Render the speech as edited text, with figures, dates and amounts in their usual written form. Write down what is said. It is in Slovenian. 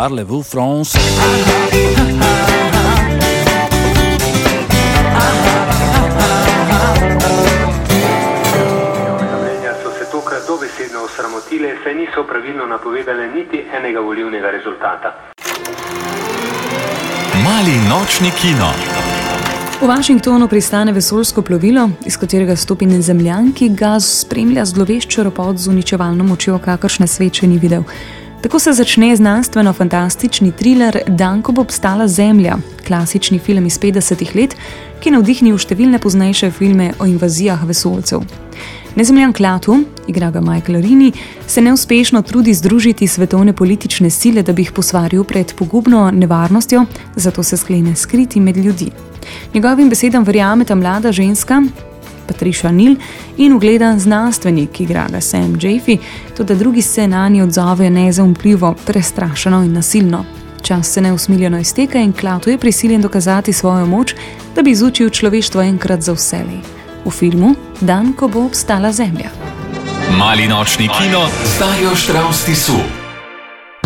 Parlez-vous France? Dobesedno osramotile, saj niso pravilno napovedale niti enega volilnega rezultata. Mali nočni kino. V Washingtonu pristane vesoljsko plovilo, iz katerega stopi Zemljan, ki ga spremlja zlovešč ropot z uničevalno močjo, kakršne svet še ni videl. Tako se začne znanstveno-fantastični triler Dan, ko bo obstala Zemlja, klasični film iz 50. let, ki je navdihnil številne poznejše filme o invazijah vesoljcev. Nezemljan Klaatu, igra ga Michael Rini, se neuspešno trudi združiti svetovne politične sile, da bi jih posvaril pred pogubno nevarnostjo, zato se sklene skriti med ljudi. Njegovim besedam verjameta mlada ženska, Patricia Neal, in ugledan znanstvenik, igra ga Sam Jaffe, toda drugi se nanje odzovejo nezaumpljivo, prestrašeno in nasilno. Čas se neusmiljeno izteka in Klaatu je prisiljen dokazati svojo moč, da bi izučil človeštvo enkrat za vselej. V filmu Dan, ko bo obstala Zemlja. Mali nočni kino z Darjo Štravs Tisu.